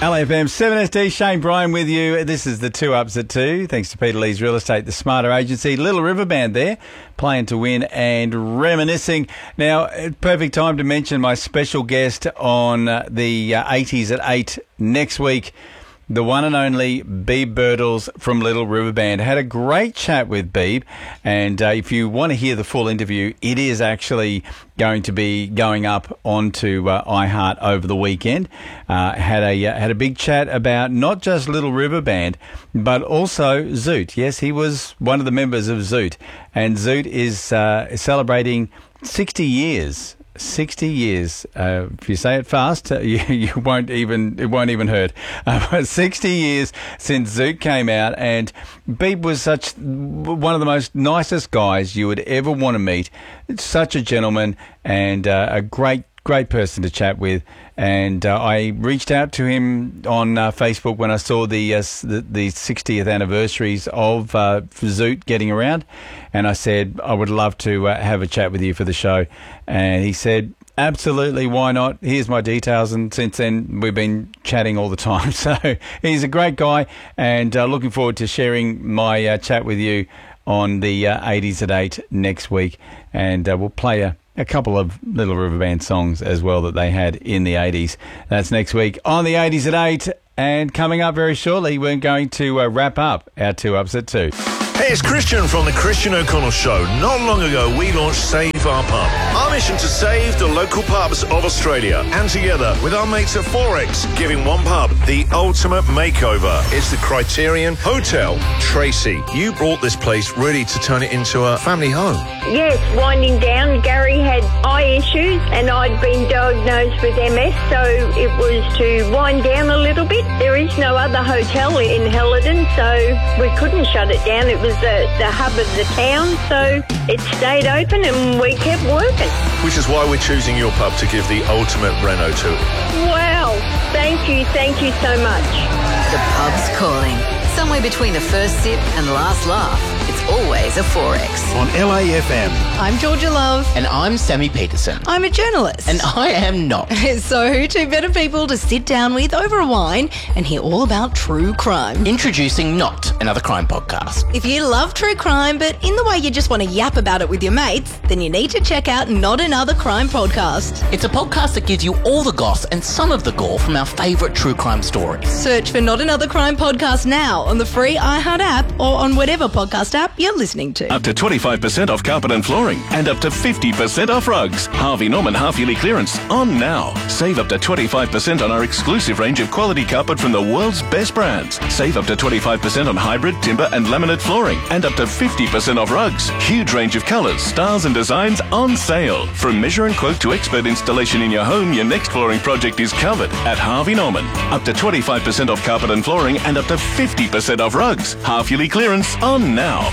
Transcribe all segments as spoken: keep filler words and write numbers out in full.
L A F M seven S D, Shane Bryan with you. This is the Two Ups at Two. Thanks to Peter Lee's Real Estate, the Smarter Agency. Little River Band there, playing to win and reminiscing. Now, perfect time to mention my special guest on uh, the uh, eighties at eight next week. The one and only Beeb Birtles from Little River Band. Had a great chat with Beeb, and uh, if you want to hear the full interview, it is actually going to be going up onto uh, iHeart over the weekend. Uh, had a uh, had a big chat about not just Little River Band, but also Zoot. Yes, he was one of the members of Zoot, and Zoot is uh, celebrating sixty years. sixty years. Uh, if you say it fast, uh, you, you won't even, it won't even hurt. Uh, sixty years since Zoot came out, and Beeb was such, one of the most nicest guys you would ever want to meet. Such a gentleman and uh, a great, great person to chat with. And uh, I reached out to him on uh, Facebook when I saw the, uh, the the sixtieth anniversaries of uh, Zoot getting around, and I said I would love to uh, have a chat with you for the show. And he said, absolutely, why not? Here's my details. And since then, we've been chatting all the time. So he's a great guy, and uh, looking forward to sharing my uh, chat with you on the uh, eighties at eight next week. And uh, we'll play a A couple of Little River Band songs as well that they had in the eighties. That's next week on the eighties at eight. And coming up very shortly, we're going to uh, wrap up our Two Ups at Two. Hey, it's Christian from the Christian O'Connell Show. Not long ago, we launched Save Our Pub. Our mission to save the local pubs of Australia. And together with our mates at Forex, giving one pub the ultimate makeover. It's the Criterion Hotel. Tracy, you brought this place really to turn it into a family home. Yes, winding down. Gary had eye issues and I'd been diagnosed with M S, so it was to wind down a little bit. There is no other hotel in Helidon, so we couldn't shut it down. It was the, the hub of the town, so it stayed open and we kept working. Which is why we're choosing your pub to give the ultimate reno to it. Wow, thank you, thank you so much. The pub's calling. Somewhere between the first sip and the last laugh, it's always a Forex. On L A F M. I'm Georgia Love. And I'm Sammy Peterson. I'm a journalist. And I am not. So who two better people to sit down with over a wine and hear all about true crime? Introducing Not, another crime podcast. If you love true crime, but in the way you just want to yap about it with your mates, then you need to check out Not Another Crime Podcast. It's a podcast that gives you all the goss and some of the gore from our favourite true crime stories. Search for Not Another Crime Podcast now on the free iHeart app or on whatever podcast app you're listening to. Up to twenty-five percent off carpet and flooring and up to fifty percent off rugs. Harvey Norman half-yearly clearance on now. Save up to twenty-five percent on our exclusive range of quality carpet from the world's best brands. Save up to twenty-five percent on hybrid, timber and laminate flooring and up to fifty percent off rugs. Huge range of colours, styles and designs on sale. From measure and quote to expert installation in your home, your next flooring project is covered at Harvey Norman. Up to twenty-five percent off carpet and flooring and up to fifty percent off rugs. Half-yearly clearance on now.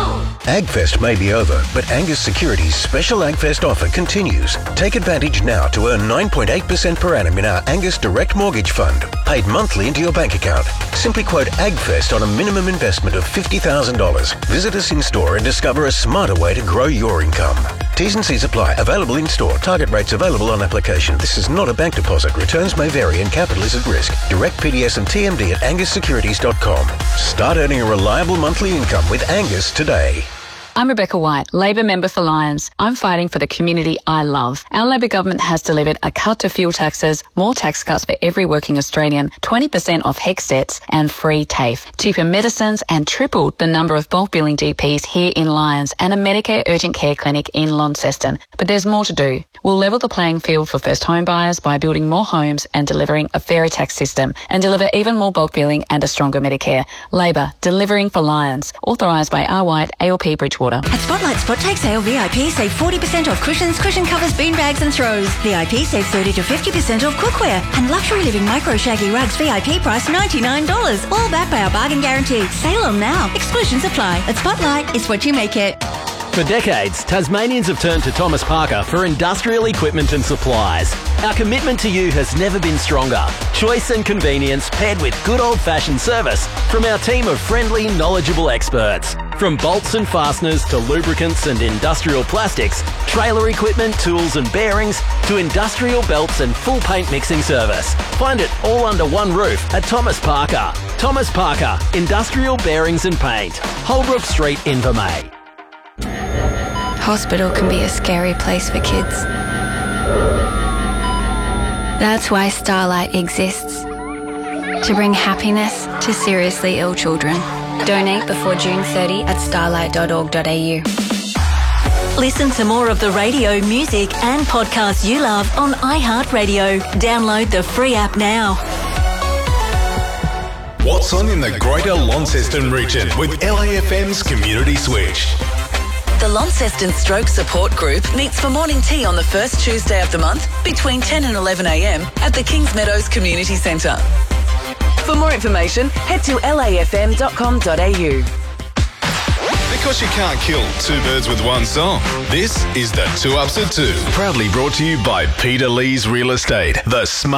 AgFest may be over, but Angus Securities' special AgFest offer continues. Take advantage now to earn nine point eight percent per annum in our Angus Direct Mortgage Fund, paid monthly into your bank account. Simply quote AgFest on a minimum investment of fifty thousand dollars. Visit us in store and discover a smarter way to grow your income. T's and C's apply. Available in store. Target rates available on application. This is not a bank deposit. Returns may vary and capital is at risk. Direct P D S and T M D at angus securities dot com. Start earning a reliable monthly income with Angus today. I'm Rebecca White, Labor member for Lyons. I'm fighting for the community I love. Our Labor government has delivered a cut to fuel taxes, more tax cuts for every working Australian, twenty percent off HECS debts and free TAFE, cheaper medicines and tripled the number of bulk billing G Ps here in Lyons and a Medicare urgent care clinic in Launceston. But there's more to do. We'll level the playing field for first home buyers by building more homes and delivering a fairer tax system and deliver even more bulk billing and a stronger Medicare. Labor, delivering for Lyons. Authorised by R. White, A L P Bridgewater. At Spotlight Spot Take Sale, V I P save forty percent off cushions, cushion covers, bean bags and throws. V I P save thirty to fifty percent off cookware. And Luxury Living Micro Shaggy Rugs V I P price ninety-nine dollars. All backed by our bargain guarantee. Sale on now. Exclusions apply. At Spotlight, it's what you make it. For decades, Tasmanians have turned to Thomas Parker for industrial equipment and supplies. Our commitment to you has never been stronger. Choice and convenience paired with good old-fashioned service from our team of friendly, knowledgeable experts. From bolts and fasteners to lubricants and industrial plastics, trailer equipment, tools and bearings, to industrial belts and full paint mixing service. Find it all under one roof at Thomas Parker. Thomas Parker, Industrial Bearings and Paint. Holbrook Street, Invermay. Hospital can be a scary place for kids. That's why Starlight exists. To bring happiness to seriously ill children. Donate before June thirtieth at starlight dot org dot a u. Listen to more of the radio, music and podcasts you love on iHeartRadio. Download the free app now. What's on in the Greater Launceston region with L A F M's Community Switch? The Launceston Stroke Support Group meets for morning tea on the first Tuesday of the month between ten and eleven a m at the Kings Meadows Community Centre. For more information, head to L A F M dot com dot a u. Because you can't kill two birds with one song. This is the Two Ups at Two. Proudly brought to you by Peter Lee's Real Estate, the smart